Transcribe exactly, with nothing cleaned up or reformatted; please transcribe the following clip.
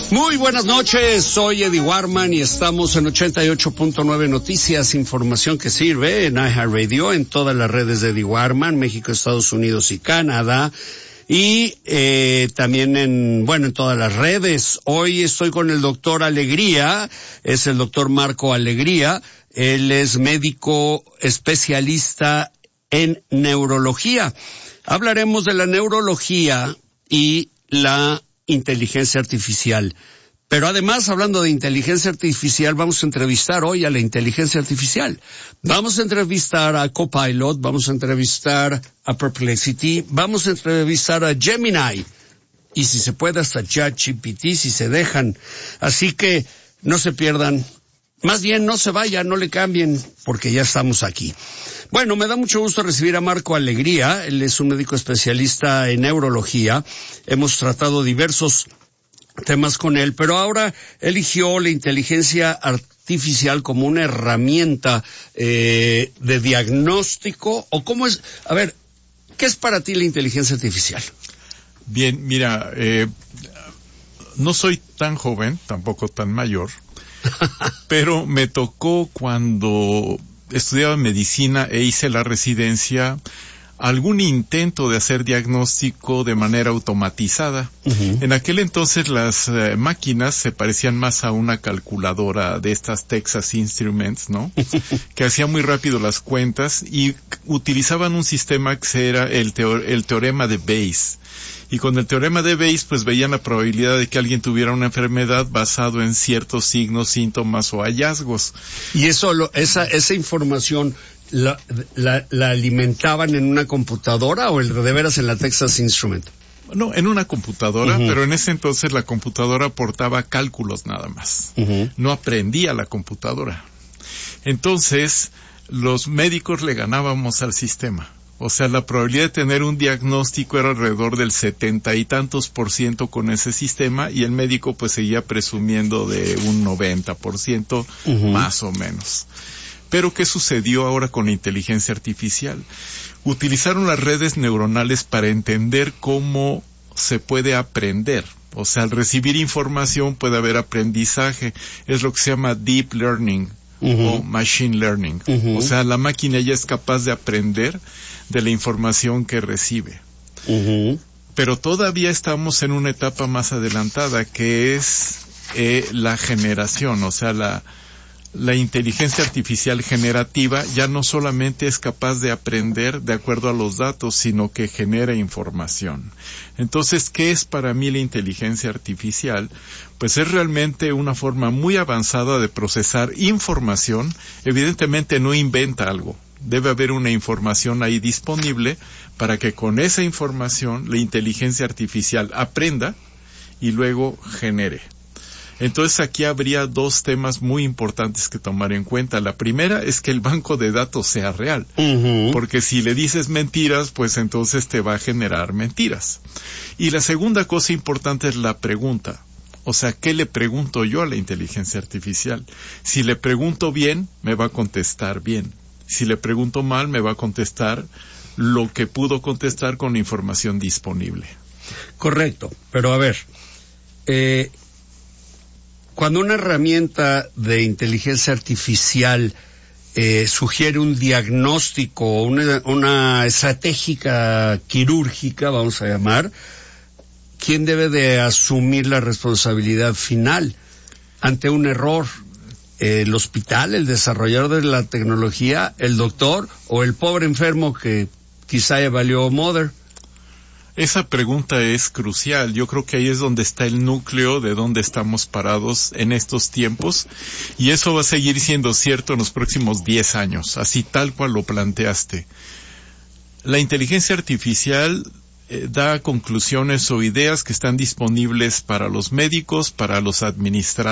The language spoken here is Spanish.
Muy buenas noches, soy Eddie Warman y estamos en ochenta y ocho punto nueve Noticias, información que sirve en iHeartRadio, en todas las redes de Eddie Warman, México, Estados Unidos y Canadá, y eh, también en, bueno, en todas las redes. Hoy estoy con el doctor Alegría, es el doctor Marco Alegría, él es médico especialista en neurología. Hablaremos de la neurología y la inteligencia artificial. Pero además, hablando de inteligencia artificial, vamos a entrevistar hoy a la inteligencia artificial. Vamos a entrevistar a Copilot, vamos a entrevistar a Perplexity, vamos a entrevistar a Gemini, y si se puede hasta ChatGPT, si se dejan. Así que no se pierdan. Más bien, no se vayan, no le cambien, porque ya estamos aquí. Bueno, me da mucho gusto recibir a Marco Alegría. Él es un médico especialista en neurología. Hemos tratado diversos temas con él, pero ahora eligió la inteligencia artificial como una herramienta eh, de diagnóstico. ¿O cómo es? A ver, ¿qué es para ti la inteligencia artificial? Bien, mira, eh, no soy tan joven, tampoco tan mayor, pero me tocó cuando estudiaba medicina e hice la residencia algún intento de hacer diagnóstico de manera automatizada. Uh-huh. En aquel entonces las eh, máquinas se parecían más a una calculadora de estas Texas Instruments, ¿no? Que hacía muy rápido las cuentas y utilizaban un sistema que era el, teo- el teorema de Bayes. Y con el teorema de Bayes, pues veían la probabilidad de que alguien tuviera una enfermedad basado en ciertos signos, síntomas o hallazgos. Y eso, lo, esa, esa información, la, la, la alimentaban en una computadora o el de veras en la Texas Instrument? No, en una computadora, uh-huh. Pero en ese entonces la computadora aportaba cálculos nada más. Uh-huh. No aprendía la computadora. Entonces, los médicos le ganábamos al sistema. O sea, la probabilidad de tener un diagnóstico era alrededor del setenta y tantos por ciento con ese sistema, y el médico pues seguía presumiendo de un noventa por ciento, uh-huh. Más o menos. Pero ¿qué sucedió ahora con la inteligencia artificial? Utilizaron las redes neuronales para entender cómo se puede aprender. O sea, al recibir información puede haber aprendizaje. Es lo que se llama deep learning. Uh-huh. O machine learning. Uh-huh. O sea, la máquina ya es capaz de aprender de la información que recibe. Uh-huh. Pero todavía estamos en una etapa más adelantada, que es eh, la generación. O sea, la, la inteligencia artificial generativa ya no solamente es capaz de aprender de acuerdo a los datos, sino que genera información. Entonces, ¿qué es para mí la inteligencia artificial? Pues es realmente una forma muy avanzada de procesar información. Evidentemente no inventa algo. Debe haber una información ahí disponible para que con esa información la inteligencia artificial aprenda y luego genere. Entonces aquí habría dos temas muy importantes que tomar en cuenta. La primera es que el banco de datos sea real. Uh-huh. Porque si le dices mentiras, pues entonces te va a generar mentiras. Y la segunda cosa importante es la pregunta. O sea, ¿qué le pregunto yo a la inteligencia artificial? Si le pregunto bien, me va a contestar bien. Si le pregunto mal, me va a contestar lo que pudo contestar con la información disponible. Correcto, pero a ver, eh, cuando una herramienta de inteligencia artificial eh, sugiere un diagnóstico, una, una estratégica quirúrgica, vamos a llamar, ¿quién debe de asumir la responsabilidad final ante un error? ¿El hospital, el desarrollador de la tecnología, el doctor o el pobre enfermo que quizá valió mother? Esa pregunta es crucial. Yo creo que ahí es donde está el núcleo de dónde estamos parados en estos tiempos, y eso va a seguir siendo cierto en los próximos diez años, así tal cual lo planteaste. La inteligencia artificial eh, da conclusiones o ideas que están disponibles para los médicos, para los administradores,